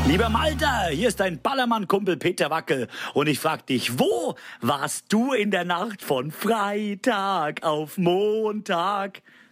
Lieber Malta, hier ist dein Ballermann-Kumpel Peter Wackel und ich frag dich, wo warst du in der Nacht von Freitag auf Montag?